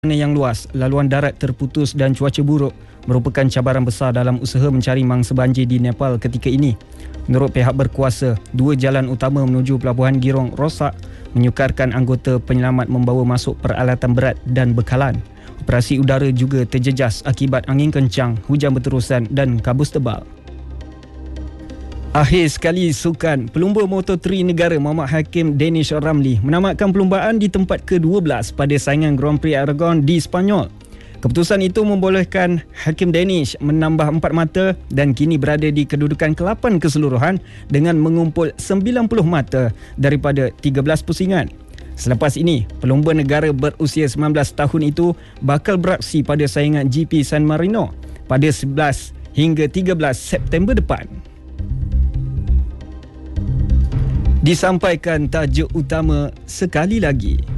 yang luas, laluan darat terputus dan cuaca buruk merupakan cabaran besar dalam usaha mencari mangsa banjir di Nepal ketika ini. Menurut pihak berkuasa, dua jalan utama menuju Pelabuhan Girong rosak, menyukarkan anggota penyelamat membawa masuk peralatan berat dan bekalan. Operasi udara juga terjejas akibat angin kencang, hujan berterusan dan kabus tebal. Akhir sekali sukan, pelumba Moto3 negara Muhammad Hakim Danish Ramli menamatkan perlumbaan di tempat ke-12 pada saingan Grand Prix Aragon di Sepanyol. Keputusan itu membolehkan Hakim Danish menambah 4 mata dan kini berada di kedudukan ke-8 keseluruhan dengan mengumpul 90 mata daripada 13 pusingan. Selepas ini, pelumba negara berusia 19 tahun itu bakal beraksi pada saingan GP San Marino pada 11 hingga 13 September depan. Disampaikan tajuk utama sekali lagi.